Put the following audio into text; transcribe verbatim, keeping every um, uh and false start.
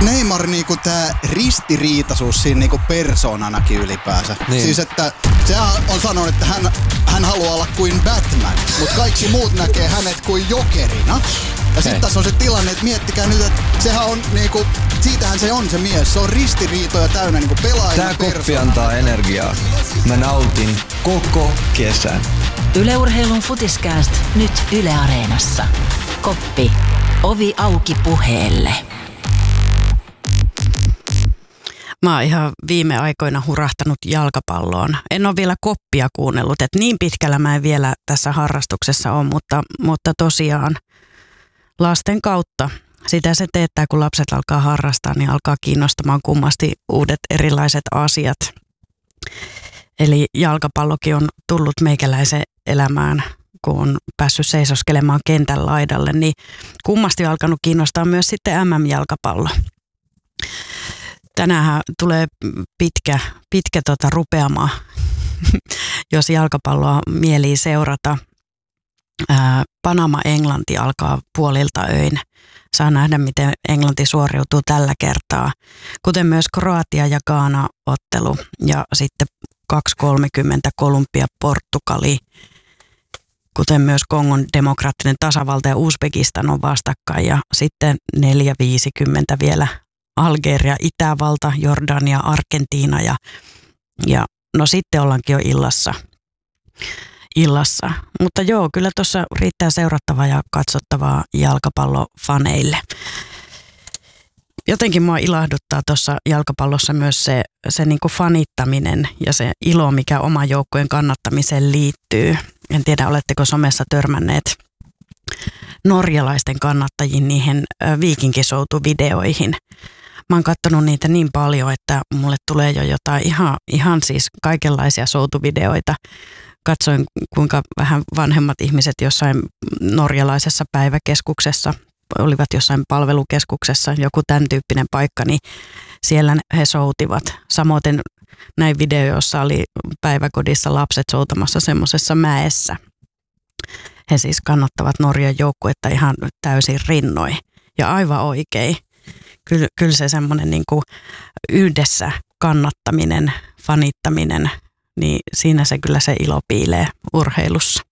Neymar niinku tää ristiriitaisuus siinä niinku persoonanakin ylipäänsä. Niin. Siis että se on sanonut, että hän, hän haluaa olla kuin Batman, mutta kaikki muut näkee hänet kuin jokerina. Ja sitten tässä on se tilanne, että miettikää nyt, että sehän on niinku, siitähän se on se mies. Se on ristiriitoja täynnä niinku pelaajana. Tää koppi antaa energiaa. Mä nautin koko kesän. Yle Urheilun Futiskääst nyt Yle Areenassa. Koppi. Ovi auki puheelle. Mä oon ihan viime aikoina hurahtanut jalkapalloon. En ole vielä koppia kuunnellut, että niin pitkällä mä en vielä tässä harrastuksessa ole, mutta, mutta tosiaan lasten kautta. Sitä se teettää, kun lapset alkaa harrastaa, niin alkaa kiinnostamaan kummasti uudet erilaiset asiat. Eli jalkapallokin on tullut meikäläisen elämään, kun on päässyt seisoskelemaan kentän laidalle, niin kummasti on alkanut kiinnostaa myös sitten M M-jalkapallo. Tänäänhän tulee pitkä, pitkä tota rupeama, jos jalkapalloa mielii seurata. Ää, Panama-Englanti alkaa puolilta öin. Saa nähdä, miten Englanti suoriutuu tällä kertaa. Kuten myös Kroatia ja Ghana-ottelu. Ja sitten kaksi kolmekymmentä Kolumbia-Portugali. Kuten myös Kongon demokraattinen tasavalta ja Uzbekistan on vastakkain. Ja sitten neljä viisikymmentä vielä Algeria, Itävalta, Jordania, Argentiina ja, ja no sitten ollaankin jo illassa. illassa. Mutta joo, kyllä tuossa riittää seurattavaa ja katsottavaa jalkapallofaneille. Jotenkin mua ilahduttaa tuossa jalkapallossa myös se, se niinku fanittaminen ja se ilo, mikä oman joukkueen kannattamiseen liittyy. En tiedä, oletteko somessa törmänneet norjalaisten kannattajiin niihin viikinkisoutuvideoihin. Mä oon katsonut niitä niin paljon, että mulle tulee jo jotain ihan, ihan siis kaikenlaisia soutuvideoita. Katsoin, kuinka vähän vanhemmat ihmiset jossain norjalaisessa päiväkeskuksessa, olivat jossain palvelukeskuksessa, joku tämän tyyppinen paikka, niin siellä he soutivat. Samoin näin video, jossa oli päiväkodissa lapset soutamassa semmoisessa mäessä. He siis kannattavat Norjan joukkuetta ihan täysin rinnoin ja aivan oikein. Kyllä, kyllä se semmoinen niin kuin yhdessä kannattaminen, fanittaminen, niin siinä se kyllä se ilo piilee urheilussa.